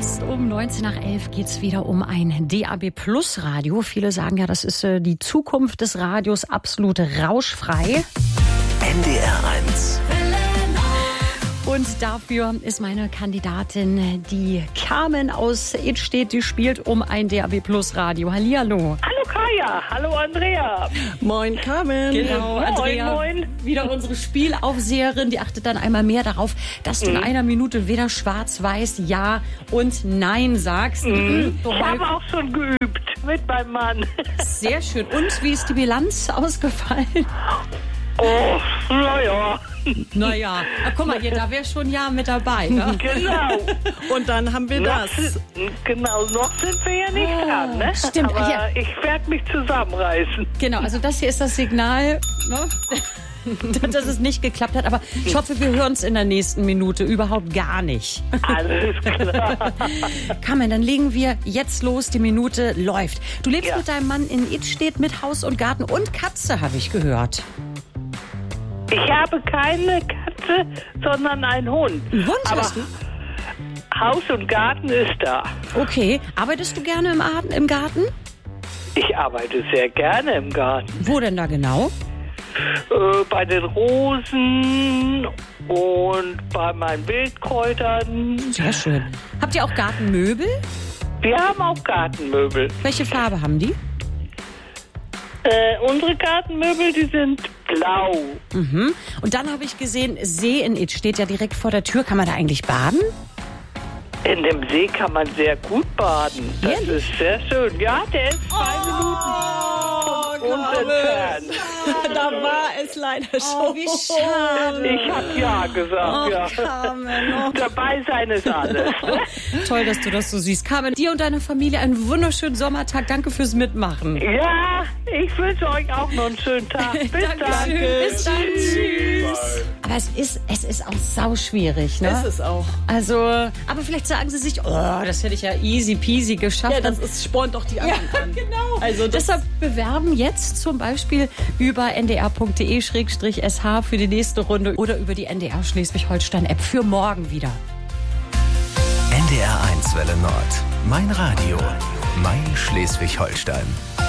Fast um 11:19 geht's wieder um ein DAB Plus Radio. Viele sagen ja, das ist die Zukunft des Radios, absolut rauschfrei. NDR 1. Und dafür ist meine Kandidatin, die Carmen aus Idstedt, die spielt um ein DAB Plus Radio. Hallihallo. Hallo Kaya, hallo Andrea. Moin Carmen. Genau, Moin, Andrea, moin. wieder unsere Spielaufseherin, die achtet dann einmal mehr darauf, dass du in einer Minute weder schwarz-weiß Ja und Nein sagst. Ich habe auch schon geübt mit meinem Mann. Sehr schön. Und wie ist die Bilanz ausgefallen? Oh, naja. Naja, guck mal hier, da wäre schon Ja mit dabei. Ne? Genau. Und dann haben wir das. Genau, noch sind wir ja nicht dran, ne? Stimmt, Aber ja. ich werde mich zusammenreißen. Genau, also das hier ist das Signal, ne? Dass es nicht geklappt hat. Aber ich hoffe, wir hören es in der nächsten Minute überhaupt gar nicht. Alles klar. Carmen, dann legen wir jetzt los. Die Minute läuft. Du lebst Ja. mit deinem Mann in Idstedt mit Haus und Garten und Katze, habe ich gehört. Ich habe keine Katze, sondern einen Hund. Einen Hund Aber hast du? Haus und Garten ist da. Okay. Arbeitest du gerne im Garten? Ich arbeite sehr gerne im Garten. Wo denn da genau? Bei den Rosen und bei meinen Wildkräutern. Sehr schön. Habt ihr auch Gartenmöbel? Wir haben auch Gartenmöbel. Welche Farbe haben die? Unsere Gartenmöbel, die sind blau. Mhm. Und dann habe ich gesehen, See in Idstedt steht ja direkt vor der Tür. Kann man da eigentlich baden? In dem See kann man sehr gut baden. Das Ehrlich? ist sehr schön. Ja, der ist 2 Minuten von uns entfernt. Da war es leider schon. wie schade. Ich habe ja gesagt, ja. Carmen, Dabei sein ist alles. Toll, dass du das so siehst. Carmen, dir und deiner Familie einen wunderschönen Sommertag. Danke fürs Mitmachen. Ja, ich wünsche euch auch noch einen schönen Tag. Bis dann. Bis dann. Tschüss. Aber es ist auch sauschwierig, ne? Ist es auch. Also, aber vielleicht sagen sie sich, oh, das hätte ich ja easy peasy geschafft. Ja, das spornt doch die anderen an. Genau. Also das- Deshalb bewerben jetzt zum Beispiel über ndr.de/sh für die nächste Runde oder über die NDR Schleswig-Holstein-App für morgen wieder. NDR 1 Welle Nord. Mein Radio. Mein Schleswig-Holstein.